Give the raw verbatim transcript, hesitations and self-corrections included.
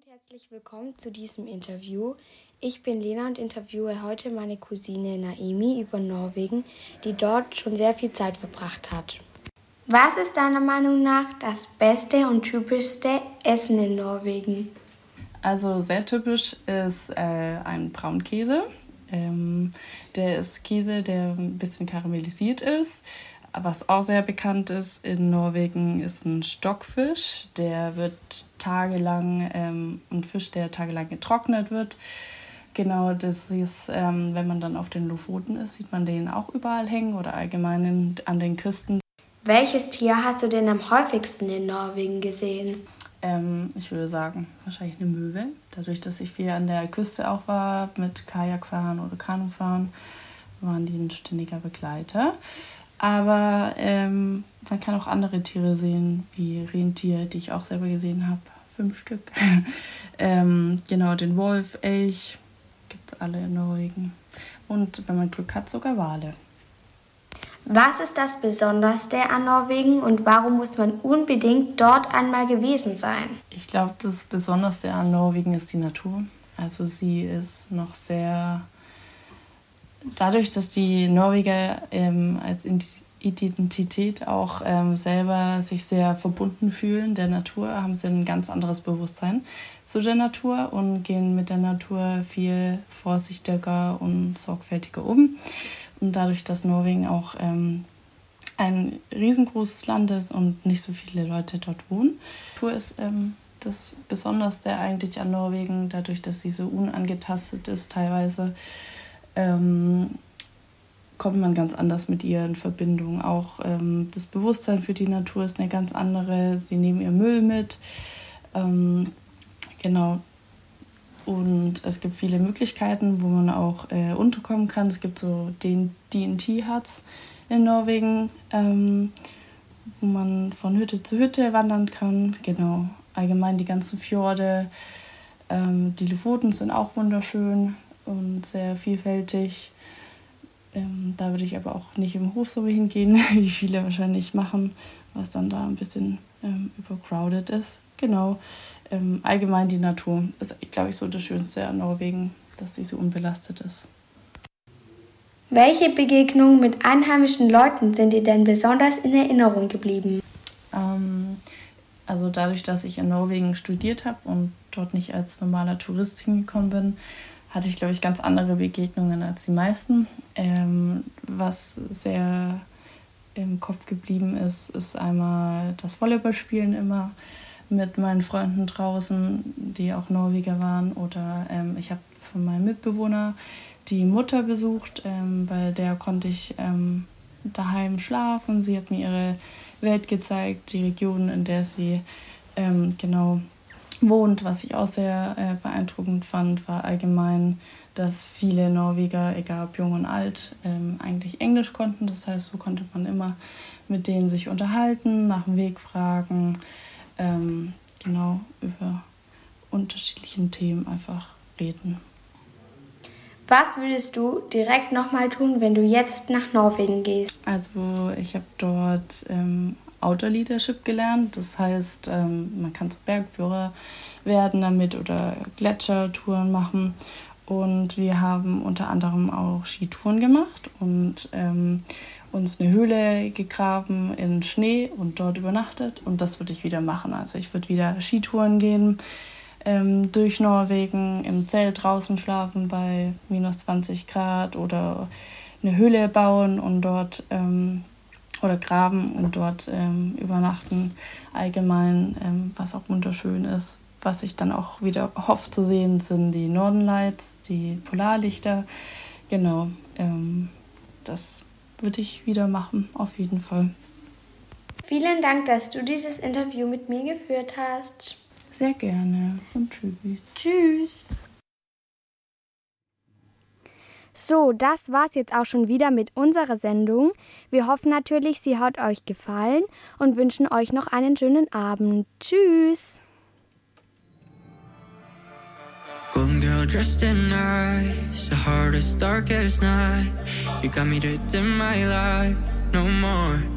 Herzlich willkommen zu diesem Interview. Ich bin Lena und interviewe heute meine Cousine Naemi über Norwegen, die dort schon sehr viel Zeit verbracht hat. Was ist deiner Meinung nach das beste und typischste Essen in Norwegen? Also sehr typisch ist äh, ein Braunkäse. Ähm, der ist Käse, der ein bisschen karamellisiert ist. Was auch sehr bekannt ist in Norwegen, ist ein Stockfisch. Der wird tagelang, ähm, ein Fisch, der tagelang getrocknet wird. Genau, das ist, ähm, wenn man dann auf den Lofoten ist, sieht man den auch überall hängen oder allgemein in, an den Küsten. Welches Tier hast du denn am häufigsten in Norwegen gesehen? Ähm, ich würde sagen, wahrscheinlich eine Möwe. Dadurch, dass ich viel an der Küste auch war, mit Kajakfahren oder Kanufahren, waren die ein ständiger Begleiter. Aber ähm, man kann auch andere Tiere sehen, wie Rentier, die ich auch selber gesehen habe. Fünf Stück. ähm, genau, den Wolf, Elch, gibt es alle in Norwegen. Und wenn man Glück hat, sogar Wale. Was ist das Besonderste an Norwegen und warum muss man unbedingt dort einmal gewesen sein? Ich glaube, das Besonderste an Norwegen ist die Natur. Also sie ist noch sehr... Dadurch, dass die Norweger ähm, als Identität auch ähm, selber sich sehr verbunden fühlen der Natur, haben sie ein ganz anderes Bewusstsein zu der Natur und gehen mit der Natur viel vorsichtiger und sorgfältiger um. Und dadurch, dass Norwegen auch ähm, ein riesengroßes Land ist und nicht so viele Leute dort wohnen, Natur ist ähm, das Besonderste eigentlich an Norwegen, dadurch, dass sie so unangetastet ist teilweise. Ähm, kommt man ganz anders mit ihr in Verbindung. Auch ähm, das Bewusstsein für die Natur ist eine ganz andere. Sie nehmen ihr Müll mit. Ähm, genau. Und es gibt viele Möglichkeiten, wo man auch äh, unterkommen kann. Es gibt so den D and T-Huts in Norwegen, ähm, wo man von Hütte zu Hütte wandern kann. Genau. Allgemein die ganzen Fjorde. Ähm, die Lofoten sind auch wunderschön und sehr vielfältig. Ähm, da würde ich aber auch nicht im Hochsommer hingehen, wie viele wahrscheinlich machen, was dann da ein bisschen ähm, übercrowded ist. Genau. Ähm, allgemein die Natur ist, glaube ich, so das Schönste an Norwegen, dass sie so unbelastet ist. Welche Begegnungen mit einheimischen Leuten sind dir denn besonders in Erinnerung geblieben? Ähm, also dadurch, dass ich in Norwegen studiert habe und dort nicht als normaler Tourist hingekommen bin, hatte ich, glaube ich, ganz andere Begegnungen als die meisten. Ähm, was sehr im Kopf geblieben ist, ist einmal das Volleyballspielen immer mit meinen Freunden draußen, die auch Norweger waren. Oder ähm, ich habe von meinem Mitbewohner die Mutter besucht, ähm, bei der konnte ich ähm, daheim schlafen. Sie hat mir ihre Welt gezeigt, die Region, in der sie ähm, genau wohnt. Was ich auch sehr äh, beeindruckend fand, war allgemein, dass viele Norweger, egal ob jung und alt, ähm, eigentlich Englisch konnten. Das heißt, so konnte man immer mit denen sich unterhalten, nach dem Weg fragen, ähm, genau über unterschiedlichen Themen einfach reden. Was würdest du direkt nochmal tun, wenn du jetzt nach Norwegen gehst? Also ich habe dort ähm, Outdoor Leadership gelernt. Das heißt, ähm, man kann so Bergführer werden damit oder Gletschertouren machen. Und wir haben unter anderem auch Skitouren gemacht und ähm, uns eine Höhle gegraben in Schnee und dort übernachtet. Und das würde ich wieder machen. Also ich würde wieder Skitouren gehen ähm, durch Norwegen, im Zelt draußen schlafen bei minus zwanzig Grad oder eine Höhle bauen und dort ähm, oder graben und dort ähm, übernachten. Allgemein, ähm, was auch wunderschön ist. Was ich dann auch wieder hoffe zu sehen, sind die Northern Lights, die Polarlichter. Genau, ähm, das würde ich wieder machen, auf jeden Fall. Vielen Dank, dass du dieses Interview mit mir geführt hast. Sehr gerne und tschüss. Tschüss. So, das war's jetzt auch schon wieder mit unserer Sendung. Wir hoffen natürlich, sie hat euch gefallen und wünschen euch noch einen schönen Abend. Tschüss. Golden girl dressed in ice, the hardest, darkest night. You got me to dim my light, no more.